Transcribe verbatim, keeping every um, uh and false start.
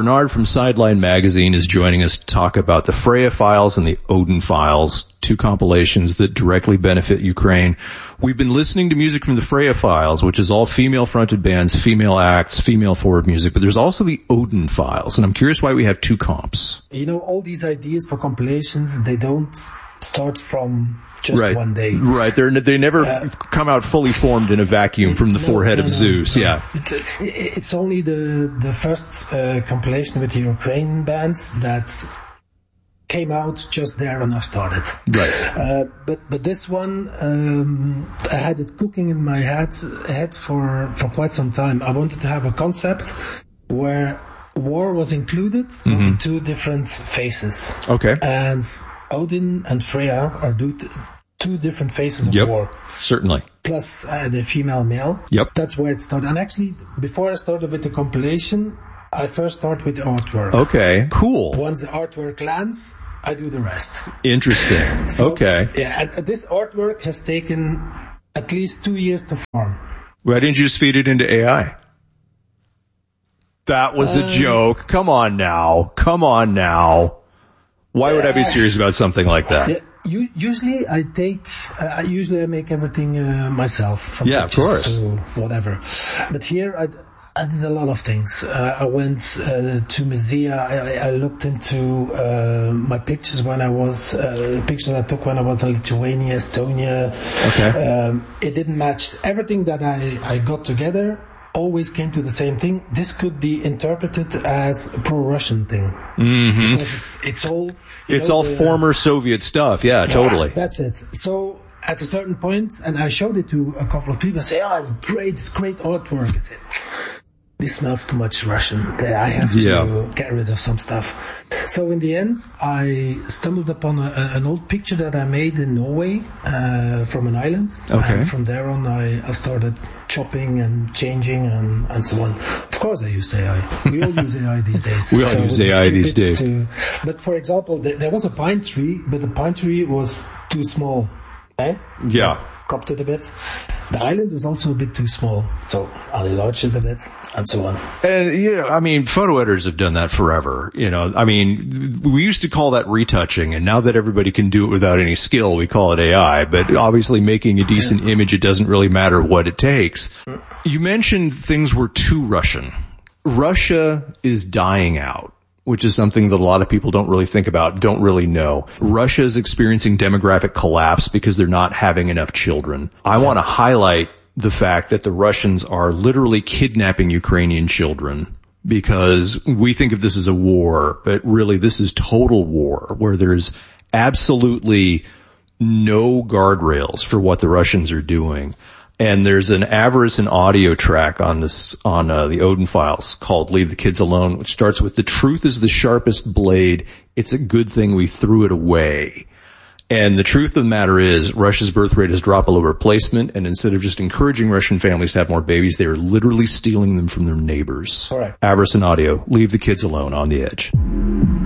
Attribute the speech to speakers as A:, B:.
A: Bernard from Sideline Magazine is joining us to talk about the Freya Files and the Odin Files, two compilations that directly benefit Ukraine. We've been listening to music from the Freya Files, which is all female-fronted bands, female acts, female-forward music, but there's also the Odin Files, and I'm curious why we have two comps.
B: You know, all these ideas for compilations, they don't start from just
A: right.
B: one day.
A: Right. They're, they never uh, come out fully formed in a vacuum from the
B: no,
A: forehead
B: no,
A: of
B: no,
A: Zeus.
B: No.
A: Yeah.
B: It's, it's only the, the first uh, compilation with the Ukrainian bands that came out just there when I started.
A: Right.
B: Uh, but, but this one, um, I had it cooking in my head, head for, for quite some time. I wanted to have a concept where war was included, mm-hmm. but in two different phases.
A: Okay.
B: And Odin and Freya are do t- two different phases of
A: yep,
B: war.
A: Certainly.
B: Plus uh, the female male.
A: Yep.
B: That's where it started. And actually, before I started with the compilation, I first start with the artwork.
A: Okay, cool.
B: Once the artwork lands, I do the rest.
A: Interesting.
B: so,
A: okay.
B: Yeah, and this artwork has taken at least two years to form.
A: Why didn't you just feed it into A I? That was a uh, joke. Come on now. Come on now. Why would I be serious about something like that?
B: Yeah, you, usually I take, uh, usually I make everything uh, myself. From
A: yeah, of course.
B: To whatever. But here I, I did a lot of things. Uh, I went uh, to Mezia. I, I looked into uh, my pictures when I was, uh, pictures I took when I was in Lithuania, Estonia.
A: Okay.
B: Um, it didn't match. Everything that I, I got together always came to the same thing. This could be interpreted as a pro-Russian thing.
A: Mm-hmm.
B: Because it's, it's all...
A: It's
B: know,
A: all
B: the,
A: former Soviet stuff. Yeah,
B: yeah,
A: totally.
B: That's it. So at a certain point, and I showed it to a couple of people, say, oh, it's great, it's great artwork. It's it. This smells too much Russian. I have to yeah. get rid of some stuff. So in the end, I stumbled upon a, a, an old picture that I made in Norway, uh, from an island.
A: Okay.
B: And from there on, I, I started chopping and changing and, and so on. Of course I used A I. We all use A I these days.
A: We all so use A I these days.
B: To, but for example, th- there was a pine tree, but the pine tree was too small. Eh?
A: Yeah.
B: Cropped it a bit. The island was also a bit too small, so I enlarged it a bit, and so on.
A: And, you know, I mean, photo editors have done that forever. You know, I mean, we used to call that retouching, and now that everybody can do it without any skill, we call it A I. But obviously making a decent yeah. image, it doesn't really matter what it takes. You mentioned things were too Russian. Russia is dying out, which is something that a lot of people don't really think about, don't really know. Russia is experiencing demographic collapse because they're not having enough children. I want to highlight the fact that the Russians are literally kidnapping Ukrainian children, because we think of this as a war, but really this is total war, where there's absolutely no guardrails for what the Russians are doing. And there's an Avarice and audio track on this, on uh, the Odin Files called Leave the Kids Alone, which starts with, the truth is the sharpest blade. It's a good thing we threw it away. And the truth of the matter is, Russia's birth rate has dropped below replacement, and instead of just encouraging Russian families to have more babies, they are literally stealing them from their neighbors.
B: All right.
A: Avarice and audio, Leave the Kids Alone, On the Edge.